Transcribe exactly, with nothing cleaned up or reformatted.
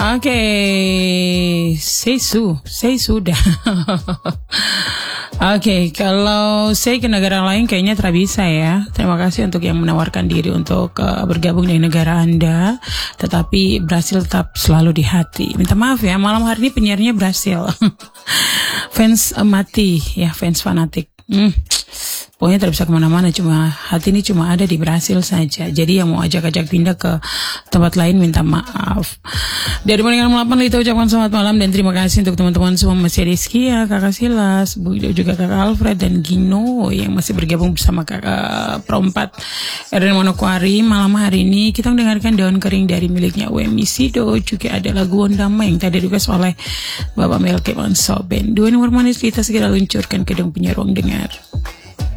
Oke, saya su, saya sudah. Oke, kalau saya ke negara lain kayaknya tidak bisa ya. Terima kasih untuk yang menawarkan diri untuk uh, bergabung dengan negara Anda. Tetapi Brasil tetap selalu di hati. Minta maaf ya, malam hari ini penyiarnya Brasil. Fans uh, mati, ya fans fanatik. Hmm. Pokoknya tidak bisa kemana-mana, cuma hati ini cuma ada di Brasil saja. Jadi yang mau ajak-ajak pindah ke tempat lain minta maaf. Dari Mendengar Melapan kita ucapkan selamat malam dan terima kasih untuk teman-teman semua, masih ada Iskia, Kakak Silas, juga Kakak Alfred dan Gino yang masih bergabung bersama Kakak Perempat Erin Manokwari. Malam hari ini kita mendengarkan Daun Kering dari miliknya Wemi Sido, juga ada lagu Ondama yang tadi request oleh Bapak Melke Mansoben. Dua nomor manis kita segera luncurkan ke dong punya ruang dengar.